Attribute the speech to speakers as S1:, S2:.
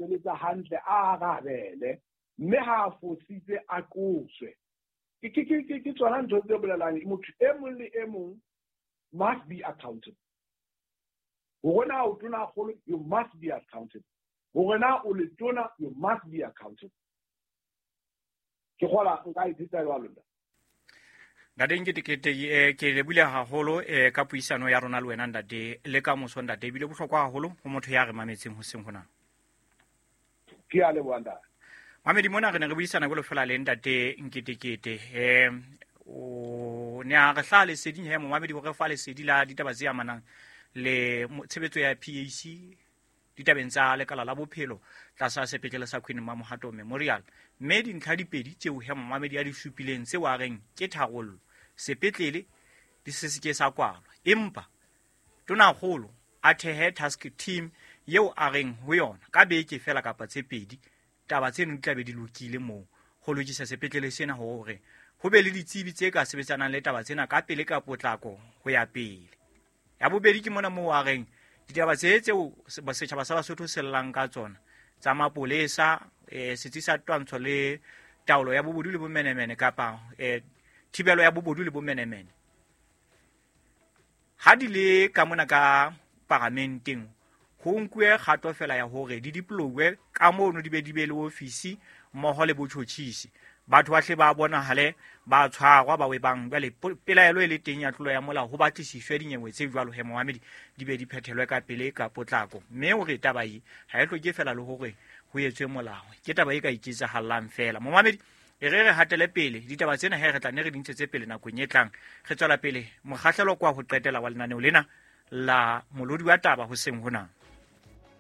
S1: sebetsa hantle a arabele mme ha fositse a qoswe ke tsona ntho tse bolelang motho e mong le e mong must be accountable. Hona o tona kholo, you must be accountable. Hona o le tona, you must be accountable. Ke gola nka itse wa lona.
S2: Ga deng ke le bule haholo ka puisano ya rona le wena ndade le ka moso ndade bile bohlokwa haholo ho motho ya re mametseng ho seng hona.
S1: Ke a le wanda.
S2: Mamedi mona re ne re buisana go le fela le ndade nketekete o ne a re hla le seding he mo mamedi go re fa le sedila ditaba tse amanang le tshebetso ya PAC ditabeng tsa lekala la bophelo tlasa sepetlele sa Queen Mamohato Memorial mme dintlha dipedi tseo he mamedi a di supileng tse wa reng ke tharollo sepetlele di sesike sa kwalwa empa tona kgolo a thehe task team yeo a reng ho yona ka beke fela kapa tse pedi taba tseno di tlabe di lokile moo go lokisa sepetlele sena hore ho be le ditsebi tse ka sebetsanang le taba tsena ka pele ka potlako ho ya pele ya bobedi ke mona moo a reng ditaba tseo setjhaba sa Basotho se llang ka tsona tsa mapolesa setsi sa twantsho le taolo ya bobodu le bomenemene kapa thibelo ya bobodu le bomenemene ha di le ka mona ka parlamenteng ho nkwe kgato fela ya hore di diplowe ka mono di be le ofisi mmoho le botjhotjhisi batho ba hle ba bona hale ba tshwarwa ba we bang bale pelaelo e le teng ya tlolo ya molao ho batlisiswe dinyewe tse jwalo he Mohammed di be di phethelwe ka pele ka potlako mme hore taba yi ha e hloke fela le hore ho etswe molao ke taba e ka ikitsa hallang fela Mohammed e re hatele pele ditaba tsena he re tla ne re dintse pele nakong e tlang re tswela pele mokgahlelo kwa ho qetela wa lenaneo lena la molodi wa taba ho seng hona.